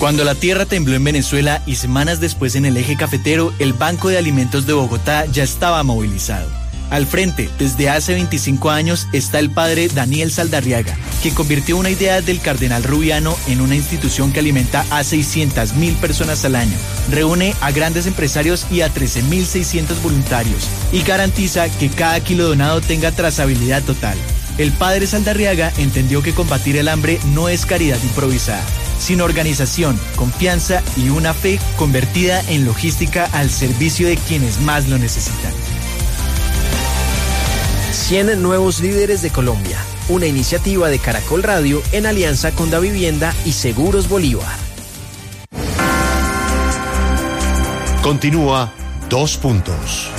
Cuando la tierra tembló en Venezuela y semanas después en el eje cafetero, el Banco de Alimentos de Bogotá ya estaba movilizado. Al frente, desde hace 25 años, está el padre Daniel Saldarriaga, quien convirtió una idea del cardenal Rubiano en una institución que alimenta a 600.000 personas al año, reúne a grandes empresarios y a 13.600 voluntarios y garantiza que cada kilo donado tenga trazabilidad total. El padre Saldarriaga entendió que combatir el hambre no es caridad improvisada, sino organización, confianza y una fe convertida en logística al servicio de quienes más lo necesitan. 100 nuevos líderes de Colombia, una iniciativa de Caracol Radio en alianza con Davivienda y Seguros Bolívar. Continúa 2 puntos.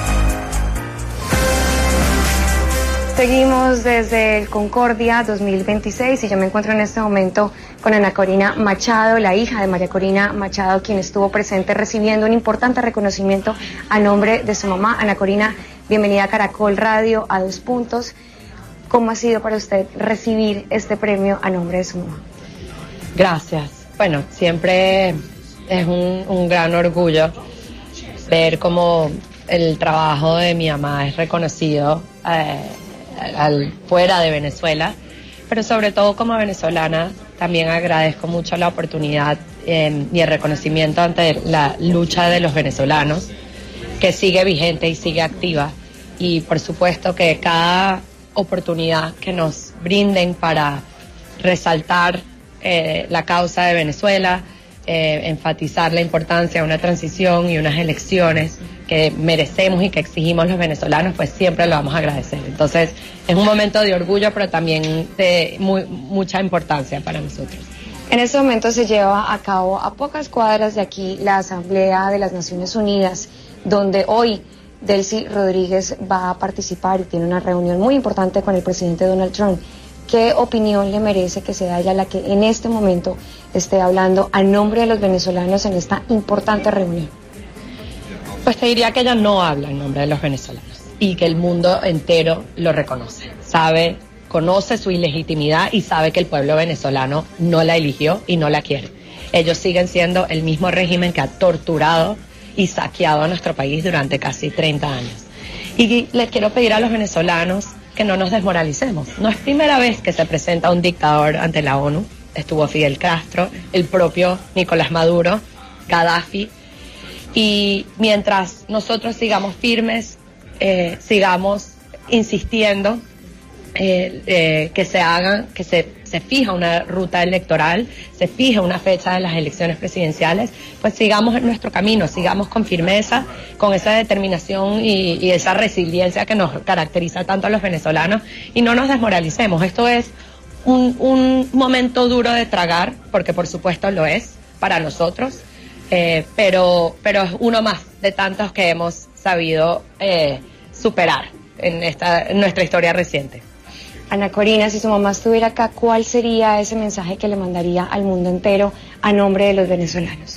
Seguimos desde el Concordia 2026 y yo me encuentro en este momento con Ana Corina Machado, la hija de María Corina Machado, quien estuvo presente recibiendo un importante reconocimiento a nombre de su mamá. Ana Corina, bienvenida a Caracol Radio, a 2 puntos. ¿Cómo ha sido para usted recibir este premio a nombre de su mamá? Gracias. Bueno, siempre es un gran orgullo ver cómo el trabajo de mi mamá es reconocido fuera de Venezuela, pero sobre todo como venezolana también agradezco mucho la oportunidad y el reconocimiento ante la lucha de los venezolanos, que sigue vigente y sigue activa, y por supuesto que cada oportunidad que nos brinden para resaltar la causa de Venezuela, enfatizar la importancia de una transición y unas elecciones que merecemos y que exigimos los venezolanos, pues siempre lo vamos a agradecer. Entonces es un momento de orgullo, pero también de mucha importancia para nosotros. En este momento se lleva a cabo a pocas cuadras de aquí la Asamblea de las Naciones Unidas, donde hoy Delcy Rodríguez va a participar y tiene una reunión muy importante con el presidente Donald Trump. ¿Qué opinión le merece que sea ella la que en este momento esté hablando a nombre de los venezolanos en esta importante reunión? Pues te diría que ella no habla en nombre de los venezolanos y que el mundo entero lo reconoce. Conoce su ilegitimidad y sabe que el pueblo venezolano no la eligió y no la quiere. Ellos siguen siendo el mismo régimen que ha torturado y saqueado a nuestro país durante casi 30 años. Y les quiero pedir a los venezolanos que no nos desmoralicemos. No es primera vez que se presenta un dictador ante la ONU. Estuvo Fidel Castro, el propio Nicolás Maduro, Gaddafi. Y mientras nosotros sigamos firmes, sigamos insistiendo que se fija una ruta electoral, se fija una fecha de las elecciones presidenciales, pues sigamos en nuestro camino, sigamos con firmeza, con esa determinación y esa resiliencia que nos caracteriza tanto a los venezolanos, y no nos desmoralicemos. Esto es un momento duro de tragar, porque por supuesto lo es para nosotros, pero es uno más de tantos que hemos sabido superar en nuestra historia reciente. Ana Corina, si su mamá estuviera acá, ¿cuál sería ese mensaje que le mandaría al mundo entero a nombre de los venezolanos?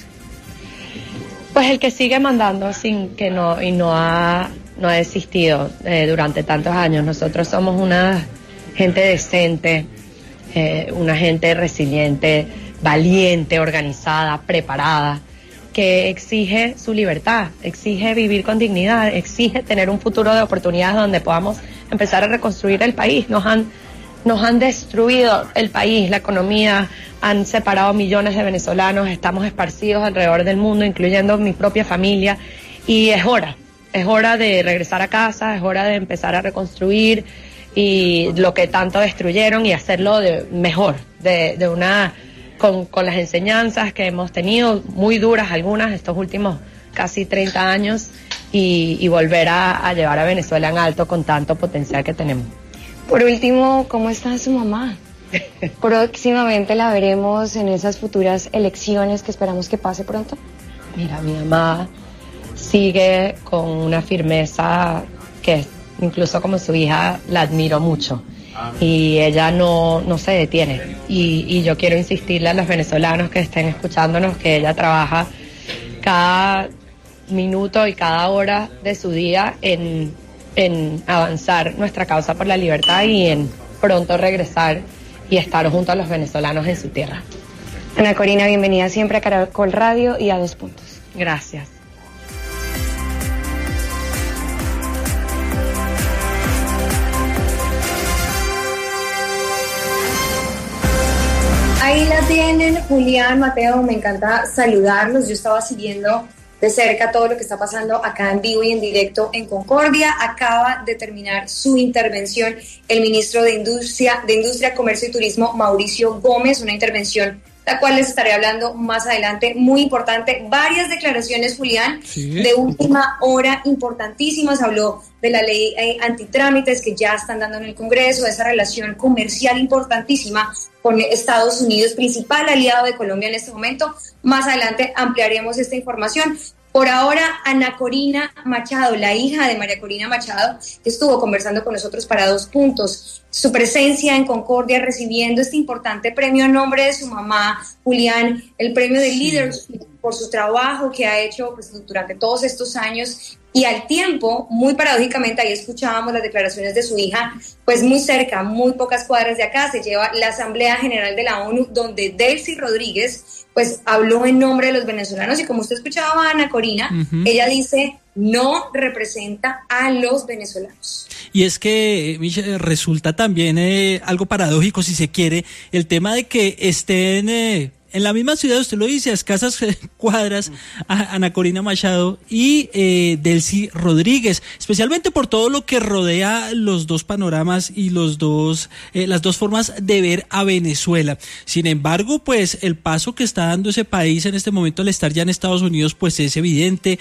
Pues el que sigue mandando no ha desistido durante tantos años. Nosotros somos una gente decente, una gente resiliente, valiente, organizada, preparada, que exige su libertad, exige vivir con dignidad, exige tener un futuro de oportunidades donde podamos empezar a reconstruir el país. Nos han destruido el país, la economía, han separado millones de venezolanos, estamos esparcidos alrededor del mundo, incluyendo mi propia familia, y es hora de regresar a casa, es hora de empezar a reconstruir y lo que tanto destruyeron y hacerlo mejor, con las enseñanzas que hemos tenido, muy duras algunas, estos últimos casi 30 años, y volver a llevar a Venezuela en alto con tanto potencial que tenemos. Por último, ¿cómo está su mamá? Próximamente la veremos en esas futuras elecciones que esperamos que pase pronto. Mira, mi mamá sigue con una firmeza que incluso como su hija la admiro mucho. Y ella no se detiene, y yo quiero insistirle a los venezolanos que estén escuchándonos que ella trabaja cada minuto y cada hora de su día en avanzar nuestra causa por la libertad y en pronto regresar y estar junto a los venezolanos en su tierra. Ana Corina, bienvenida siempre a Caracol Radio y a 2 Puntos. Gracias. Ahí la tienen, Julián, Mateo, me encanta saludarlos. Yo estaba siguiendo de cerca todo lo que está pasando acá en vivo y en directo en Concordia. Acaba de terminar su intervención el ministro de Industria, Comercio y Turismo, Mauricio Gómez, una intervención la cual les estaré hablando más adelante, muy importante. Varias declaraciones, Julián, de última hora, importantísimas. Habló de la ley antitrámites que ya están dando en el Congreso, de esa relación comercial importantísima con Estados Unidos, principal aliado de Colombia en este momento. Más adelante ampliaremos esta información. Por ahora, Ana Corina Machado, la hija de María Corina Machado, que estuvo conversando con nosotros para 2 Puntos. Su presencia en Concordia recibiendo este importante premio a nombre de su mamá, Julián, el premio de Leadership por su trabajo que ha hecho pues, durante todos estos años. Y al tiempo, muy paradójicamente, ahí escuchábamos las declaraciones de su hija, pues muy cerca, muy pocas cuadras de acá, se lleva la Asamblea General de la ONU, donde Delcy Rodríguez, pues habló en nombre de los venezolanos, y como usted escuchaba a Ana Corina, ella dice, no representa a los venezolanos. Y es que, Michelle, resulta también algo paradójico, si se quiere, el tema de que estén en la misma ciudad, usted lo dice, a escasas cuadras, a Ana Corina Machado y Delcy Rodríguez, especialmente por todo lo que rodea los 2 panoramas y las dos formas de ver a Venezuela. Sin embargo, pues el paso que está dando ese país en este momento al estar ya en Estados Unidos, pues es evidente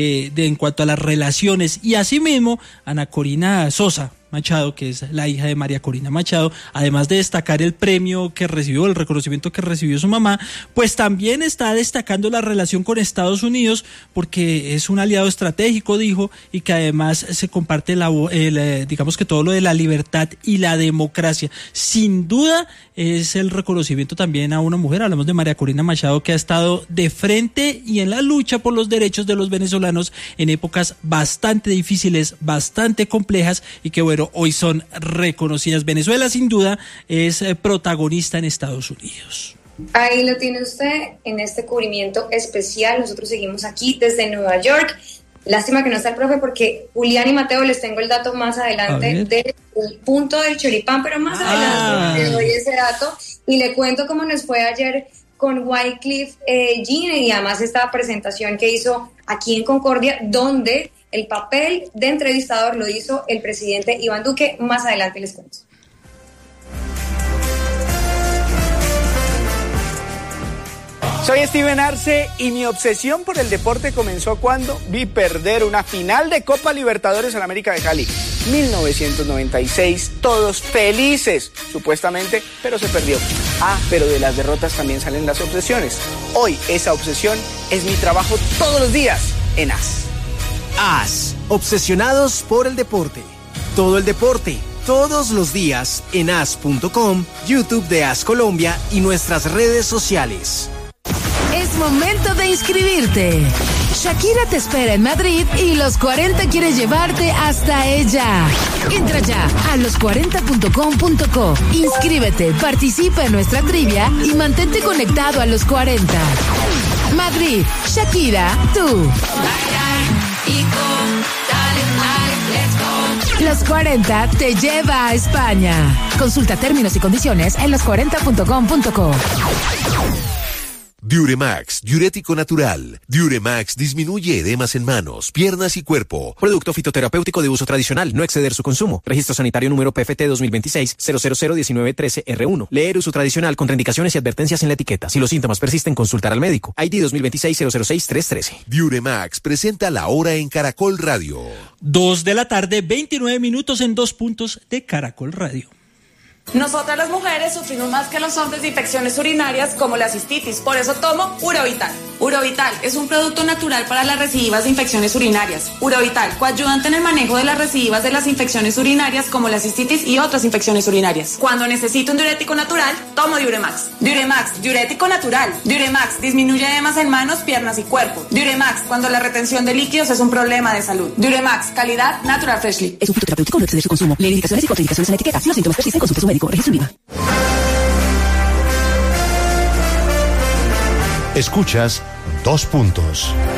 en cuanto a las relaciones. Y asimismo, Ana Corina Sosa Machado, que es la hija de María Corina Machado, además de destacar el premio que recibió, el reconocimiento que recibió su mamá, pues también está destacando la relación con Estados Unidos, porque es un aliado estratégico, dijo, y que además se comparte digamos que todo lo de la libertad y la democracia. Sin duda es el reconocimiento también a una mujer, hablamos de María Corina Machado, que ha estado de frente y en la lucha por los derechos de los venezolanos en épocas bastante difíciles, bastante complejas, y que bueno, hoy son reconocidas. Venezuela sin duda es protagonista en Estados Unidos. Ahí lo tiene usted en este cubrimiento especial. Nosotros seguimos aquí desde Nueva York. Lástima que no está el profe, porque Julián y Mateo les tengo el dato más adelante del punto del choripán, pero más adelante les doy ese dato y le cuento cómo nos fue ayer con Wycliffe Jean y además esta presentación que hizo aquí en Concordia, donde el papel de entrevistador lo hizo el presidente Iván Duque. Más adelante les cuento. Soy Steven Arce y mi obsesión por el deporte comenzó cuando vi perder una final de Copa Libertadores en América de Cali. 1996, todos felices, supuestamente, pero se perdió. Pero de las derrotas también salen las obsesiones. Hoy esa obsesión es mi trabajo todos los días en AS. AS, obsesionados por el deporte. Todo el deporte, todos los días en as.com, YouTube de AS Colombia y nuestras redes sociales. Es momento de inscribirte. Shakira te espera en Madrid y Los 40 quiere llevarte hasta ella. Entra ya a los40.com.co. Inscríbete, participa en nuestra trivia y mantente conectado a Los 40. Madrid, Shakira, tú. Los 40 te lleva a España. Consulta términos y condiciones en los40.com.co. Diuremax, diurético natural. Diuremax disminuye edemas en manos, piernas y cuerpo. Producto fitoterapéutico de uso tradicional, no exceder su consumo. Registro sanitario número PFT 2026-0001913R1. Leer uso tradicional, contraindicaciones y advertencias en la etiqueta. Si los síntomas persisten, consultar al médico. ID 2026-006-313. Diuremax presenta la hora en Caracol Radio. 2:29 p.m. en 2 Puntos de Caracol Radio. Nosotras las mujeres sufrimos más que los hombres de infecciones urinarias como la cistitis, por eso tomo Urovital. Urovital es un producto natural para las recidivas de infecciones urinarias. Urovital, coayudante en el manejo de las recidivas de las infecciones urinarias como la cistitis y otras infecciones urinarias. Cuando necesito un diurético natural, tomo Diuremax. Diuremax, diurético natural. Diuremax disminuye edemas en manos, piernas y cuerpo. Diuremax, cuando la retención de líquidos es un problema de salud. Diuremax, calidad Natural Freshly. Es un fitoterapéutico, no exceder su consumo. Leer indicaciones y contraindicaciones en la etiqueta. Si los síntomas persisten, consulte a su médico. Registro en Viva. Escuchas 2 Puntos.